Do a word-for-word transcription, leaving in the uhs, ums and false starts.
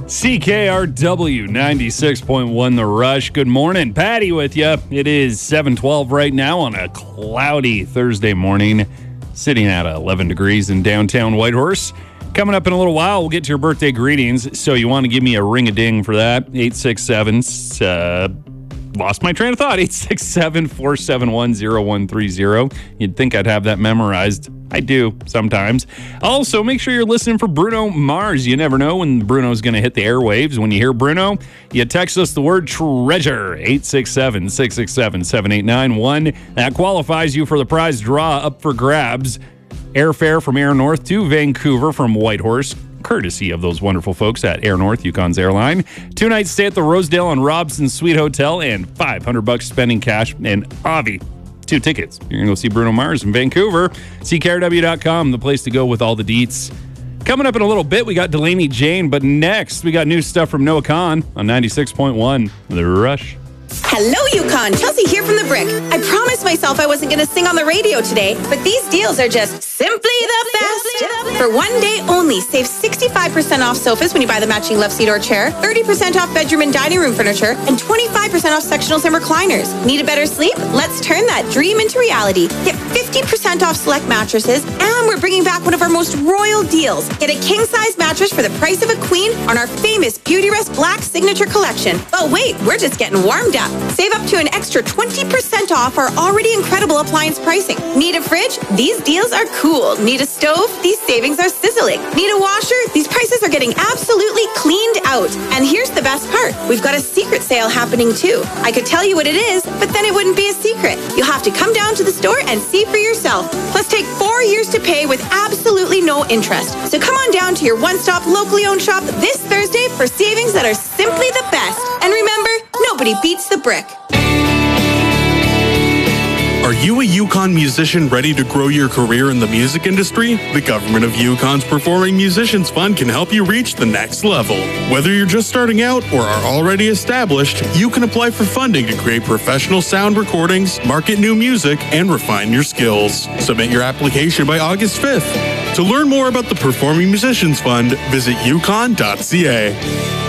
C K R W ninety-six point one The Rush. Good morning. Patty with you. It is seven twelve right now on a cloudy Thursday morning, sitting at eleven degrees in downtown Whitehorse. Coming up in a little while, we'll get to your birthday greetings. So you want to give me a ring-a-ding for that. eight six seven, uh, lost my train of thought. eight six seven, four seven one, zero one three zero. You'd think I'd have that memorized. I do sometimes. Also, make sure you're listening for Bruno Mars. You never know when Bruno's going to hit the airwaves. When you hear Bruno, you text us the word treasure, eight six seven, six six seven, seven eight nine one. That qualifies you for the prize draw up for grabs. Airfare from Air North to Vancouver from Whitehorse, courtesy of those wonderful folks at Air North, Yukon's airline. Two nights stay at the Rosedale and Robson Suite Hotel and five hundred bucks spending cash and Avi. Two tickets. You're going to go see Bruno Mars in Vancouver. C K R W dot com, the place to go with all the deets. Coming up in a little bit, we got Delaney Jane, but next, we got new stuff from Noah Khan on ninety-six point one The Rush. Hello, Yukon. Chelsea here from The Brick. I promised myself I wasn't going to sing on the radio today, but these deals are just simply the best. For one day only, save sixty-five percent off sofas when you buy the matching love seat or chair, thirty percent off bedroom and dining room furniture, and twenty-five percent off sectionals and recliners. Need a better sleep? Let's turn that dream into reality. Get fifty percent off select mattresses, and we're bringing back one of our most royal deals. Get a king-size mattress for the price of a queen on our famous Beautyrest Black Signature Collection. But wait, we're just getting warmed up. Save up to an extra twenty percent off our already incredible appliance pricing. Need a fridge? These deals are cool. Need a stove? These savings are sizzling. Need a washer? These prices are getting absolutely cleaned out. And here's the best part. We've got a secret sale happening too. I could tell you what it is, but then it wouldn't be a secret. You'll have to come down to the store and see for yourself. Plus take four years to pay with absolutely no interest. So come on down to your one-stop locally owned shop this Thursday for savings that are simply the best. And remember, nobody beats The Brick. Are you a Yukon musician ready to grow your career in the music industry? The Government of Yukon's Performing Musicians Fund can help you reach the next level. Whether you're just starting out or are already established, you can apply for funding to create professional sound recordings, market new music, and refine your skills. Submit your application by August fifth. To learn more about the Performing Musicians Fund, visit yukon dot c a.